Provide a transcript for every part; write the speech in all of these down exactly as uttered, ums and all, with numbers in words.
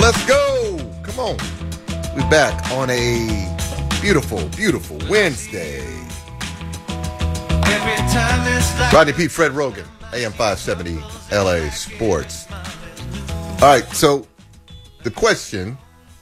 Let's go. Come on. We're back on a beautiful, beautiful Wednesday. Rodney P. Fred Rogan, A M five seventy L A Sports. All right, so the question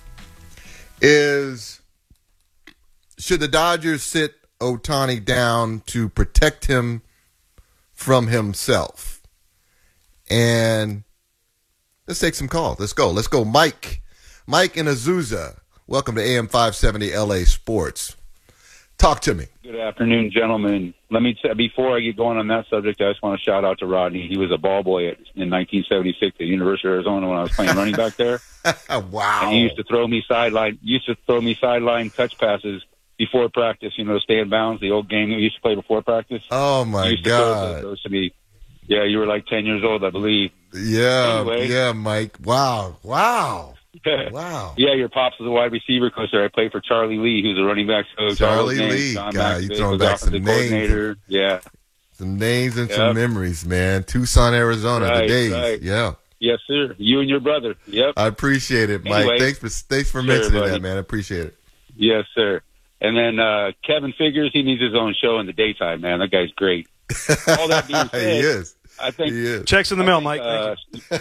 is, should the Dodgers sit Ohtani down to protect him from himself? And let's take some calls. Let's go. Let's go. Mike. Mike in Azusa. Welcome to A M five seventy L A Sports. Talk to me. Good afternoon, gentlemen. Let me say, before I get going on that subject, I just want to shout out to Rodney. He was a ball boy at, in nineteen seventy-six at University of Arizona when I was playing running back there. Wow. And he used to throw me sideline, used to throw me sideline touch passes before practice, you know, to stay in bounds, the old game we used to play before practice. Oh, my he used to God. throw those to me. Yeah, you were like ten years old, I believe. Yeah, Anyway. yeah, Mike. Wow, wow, wow. Yeah, your pops was a wide receiver coach there. I played for Charlie Lee, who's a running back coach. Charlie Lee, God, you throwing back some names. Yeah. Some names and Yep. some memories, man. Tucson, Arizona, Right, the days. right. Yeah. Yes, sir. You and your brother. Yep. I appreciate it, Mike. Anyway. thanks for thanks for Sure, mentioning buddy. that, man. I appreciate it. Yes, sir. And then uh, Kevin Figures, he needs his own show in the daytime, man. That guy's great. All that being said, he is. I think He is. Checks in the mail, Mike. uh,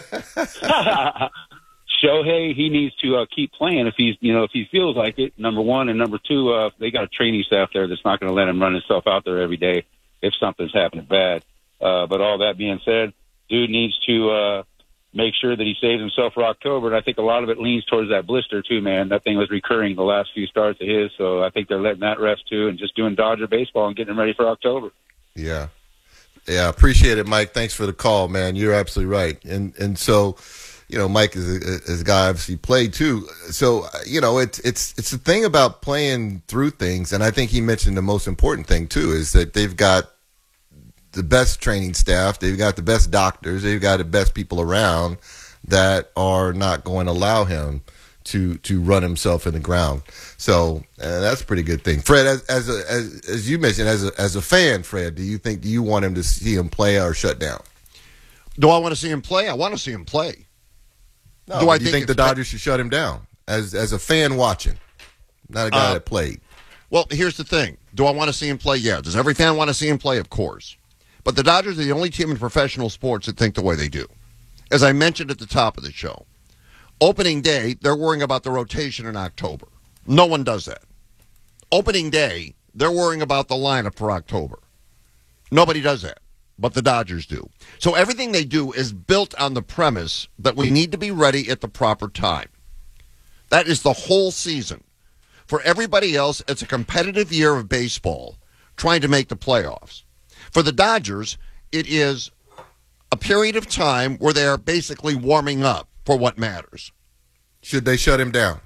Shohei, he needs to uh, keep playing if he's, you know, if he feels like it. Number one, and number two, uh, they got a training staff there that's not going to let him run himself out there every day if something's happening bad. Uh, but all that being said, dude needs to uh, make sure that he saves himself for October. And I think a lot of it leans towards that blister too, man. That thing was recurring the last few starts of his, so I think they're letting that rest too, and just doing Dodger baseball and getting him ready for October. Yeah. Yeah, appreciate it, Mike. Thanks for the call, man. You're absolutely right. And and so, you know, Mike is a, is a guy obviously played too. So, you know, it's it's it's the thing about playing through things, and I think he mentioned the most important thing too is that they've got the best training staff, they've got the best doctors, they've got the best people around that are not going to allow him to to run himself in the ground. So uh, that's a pretty good thing. Fred, as as, a, as as you mentioned, as a as a fan, Fred, do you think do you want him to see him play or shut down? Do I want to see him play? I want to see him play. No, do I do you think think the it's- Dodgers should shut him down as as a fan watching, not a guy Uh, that played? Well, here's the thing. Do I want to see him play? Yeah. Does every fan want to see him play? Of course. But the Dodgers are the only team in professional sports that think the way they do. As I mentioned at the top of the show, opening day, they're worrying about the rotation in October. No one does that. Opening day, they're worrying about the lineup for October. Nobody does that, but the Dodgers do. So everything they do is built on the premise that we need to be ready at the proper time. That is the whole season. For everybody else, it's a competitive year of baseball trying to make the playoffs. For the Dodgers, it is a period of time where they are basically warming up for what matters. Should they shut him down?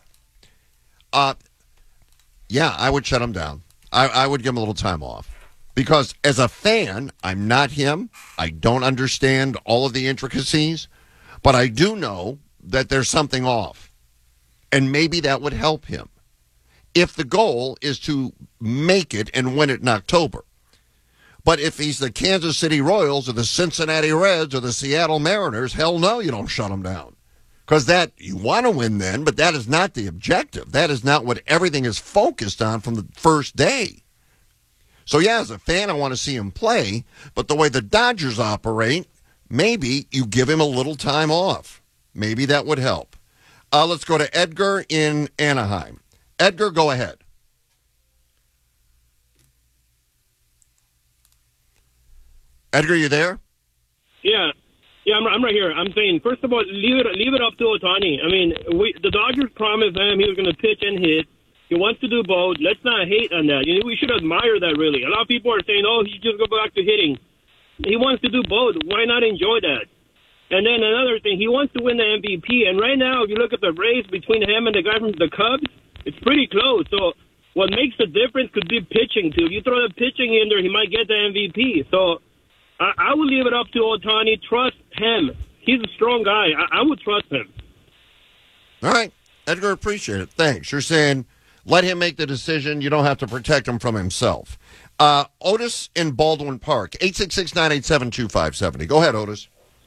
Uh, yeah, I would shut him down. I, I would give him a little time off. Because as a fan, I'm not him. I don't understand all of the intricacies. But I do know that there's something off. And maybe that would help him. If the goal is to make it and win it in October. But if he's the Kansas City Royals or the Cincinnati Reds or the Seattle Mariners, hell no, you don't shut him down. Because that, you want to win then, but that is not the objective. That is not what everything is focused on from the first day. So, yeah, as a fan, I want to see him play. But the way the Dodgers operate, maybe you give him a little time off. Maybe that would help. Uh, let's go to Edgar in Anaheim. Edgar, go ahead. Edgar, you there? Yeah, yeah, I'm, I'm right here. I'm saying, first of all, leave it leave it up to Ohtani. I mean, we, the Dodgers promised him he was going to pitch and hit. He wants to do both. Let's not hate on that. You know, we should admire that, really. A lot of people are saying, oh, he should just go back to hitting. He wants to do both. Why not enjoy that? And then another thing, he wants to win the M V P. And right now, if you look at the race between him and the guy from the Cubs, it's pretty close. So what makes the difference could be pitching, too. If you throw the pitching in there, he might get the M V P. So I, I would leave it up to Ohtani. Trust him. He's a strong guy. I, I would trust him. All right. Edgar, appreciate it. Thanks. You're saying let him make the decision. You don't have to protect him from himself. Uh, Otis in Baldwin Park, eight six six, nine eight seven, two five seven zero. Go ahead, Otis.